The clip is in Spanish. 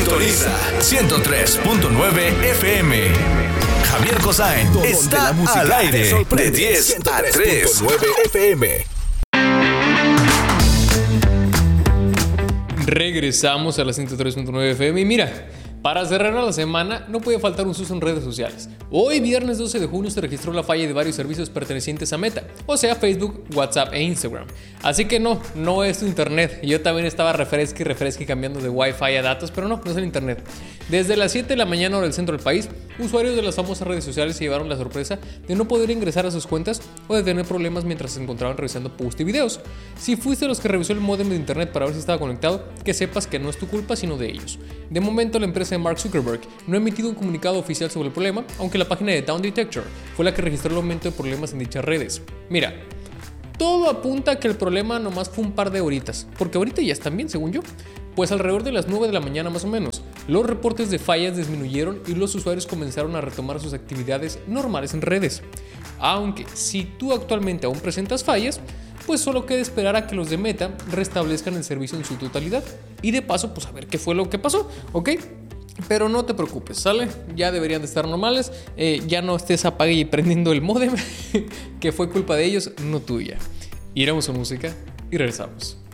Sintoniza 103.9 FM. Javier Cossain está al aire de 10 a 3. 9 FM. Regresamos a la 103.9 FM y mira, para cerrar la semana no puede faltar un susto en redes sociales. Hoy, viernes 12 de junio, se registró la falla de varios servicios pertenecientes a Meta, o sea, Facebook, WhatsApp e Instagram. Así que no es tu internet. Yo también estaba refresque cambiando de Wi-Fi a datos, pero no es el internet. Desde las 7 de la mañana hora del centro del país, usuarios de las famosas redes sociales se llevaron la sorpresa de no poder ingresar a sus cuentas o de tener problemas mientras se encontraban revisando posts y videos. Si fuiste de los que revisó el módem de internet para ver si estaba conectado, que sepas que no es tu culpa sino de ellos. De momento, la empresa de Mark Zuckerberg no ha emitido un comunicado oficial sobre el problema, aunque la página de Down Detector fue la que registró el aumento de problemas en dichas redes. Mira, todo apunta a que el problema nomás fue un par de horitas, porque ahorita ya están bien, según yo. Pues alrededor de las 9 de la mañana más o menos, los reportes de fallas disminuyeron y los usuarios comenzaron a retomar sus actividades normales en redes. Aunque si tú actualmente aún presentas fallas, pues solo queda esperar a que los de Meta restablezcan el servicio en su totalidad. Y de paso, pues a ver qué fue lo que pasó, ¿ok? Pero no te preocupes, ¿sale? Ya deberían de estar normales. Ya no estés apague y prendiendo el módem, que fue culpa de ellos, no tuya. Iremos a música y regresamos.